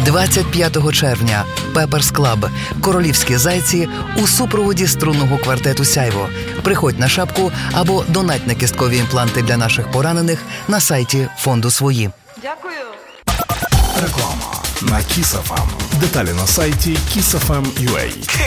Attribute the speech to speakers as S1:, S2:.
S1: 25 червня Пеперс Клаб «Королівські зайці» у супроводі струнного квартету «Сяйво». Приходь на шапку або донать на кісткові імпланти для наших поранених на сайті фонду «Свої».
S2: Дякую.
S3: Реклама на Kiss FM. Деталі на сайті kissfm.ua.